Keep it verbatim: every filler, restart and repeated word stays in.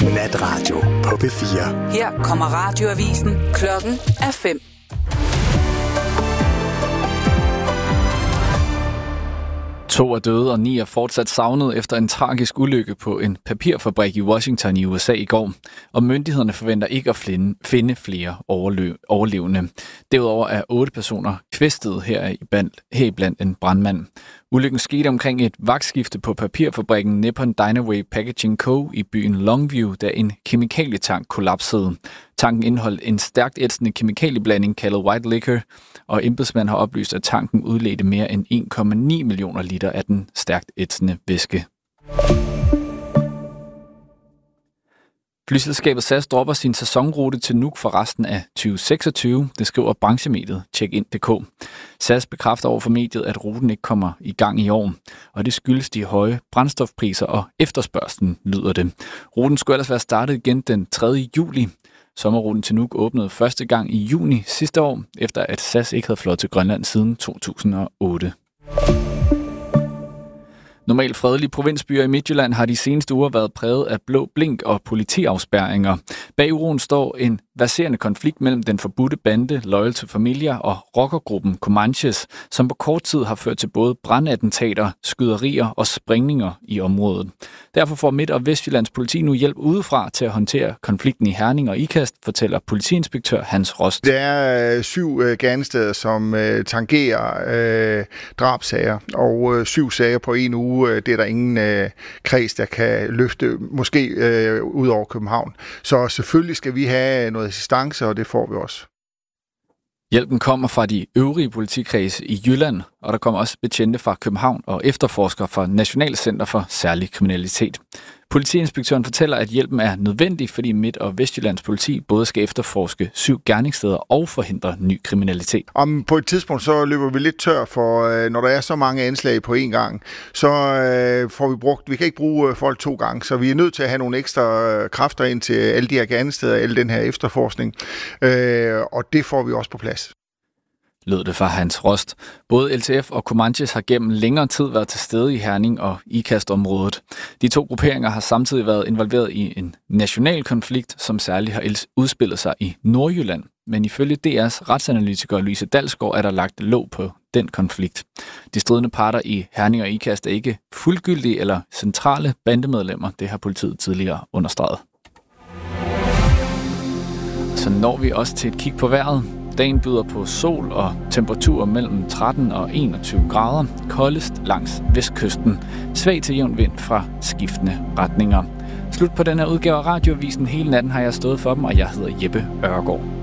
Natradio på P fire. Her kommer radioavisen. Klokken er fem. To er døde, og ni er fortsat savnet efter en tragisk ulykke på en papirfabrik i Washington i U S A i går. Og myndighederne forventer ikke at finde flere overlevende. Derudover er otte personer kvæstet heriblandt en brandmand. Ulykken skete omkring et vagtskifte på papirfabrikken Nippon Dynaway Packaging Co. i byen Longview, da en kemikalietank kollapsede. Tanken indeholdt en stærkt ætsende kemikalieblanding kaldet white liquor, og embedsmænd har oplyst, at tanken udledte mere end en komma ni millioner liter af den stærkt ætsende væske. Flyselskabet S A S dropper sin sæsonrute til Nuuk for resten af tyve seksogtyve, det skriver branchemediet Checkin punktum d k. S A S bekræfter over for mediet, at ruten ikke kommer i gang i år, og det skyldes de høje brændstofpriser og efterspørgslen, lyder det. Ruten skulle ellers være startet igen den tredje juli. Sommerruten til Nuuk åbnede første gang i juni sidste år, efter at S A S ikke havde flået til Grønland siden to tusind og otte. Normalt fredelige provinsbyer i Midtjylland har de seneste uger været præget af blå blink og politiafspærringer. Bag uroen står en verserende konflikt mellem den forbudte bande Loyal to Familia og rockergruppen Comanches, som på kort tid har ført til både brandattentater, skyderier og sprængninger i området. Derfor får Midt- og Vestjyllands politi nu hjælp udefra til at håndtere konflikten i Herning og Ikast, fortæller politiinspektør Hans Rost. Der er øh, syv øh, gerningssteder, som øh, tangerer øh, drabsager, og øh, syv sager på en uge. Det er der ingen øh, kreds, der kan løfte, måske øh, ud over København. Så selvfølgelig skal vi have noget assistance, og det får vi også. Hjælpen kommer fra de øvrige politikredse i Jylland, og der kommer også betjente fra København og efterforskere fra Nationalcenter for Særlig Kriminalitet. Politiinspektøren fortæller, at hjælpen er nødvendig, fordi Midt- og Vestjyllands politi både skal efterforske syv gerningssteder og forhindre ny kriminalitet. Om på et tidspunkt så løber vi lidt tør, for når der er så mange anslag på én gang, så får vi brugt, vi kan ikke bruge folk to gange, så vi er nødt til at have nogle ekstra kræfter ind til alle de her gerningssteder, alle den her efterforskning, og det får vi også på plads. Lød det fra Hans Rost. Både L T F og Comanches har gennem længere tid været til stede i Herning og Ikast-området. De to grupperinger har samtidig været involveret i en national konflikt, som særligt har udspillet sig i Nordjylland. Men ifølge D R's retsanalytiker Louise Dalsgaard er der lagt låg på den konflikt. De stridende parter i Herning og Ikast er ikke fuldgyldige eller centrale bandemedlemmer. Det har politiet tidligere understreget. Så når vi også til et kig på vejret. Dagen byder på sol og temperaturer mellem tretten og enogtyve grader, koldest langs vestkysten. Svag til jævn vind fra skiftende retninger. Slut på den her udgave af Radioavisen. Hele natten har jeg stået for dem, og jeg hedder Jeppe Ørgaard.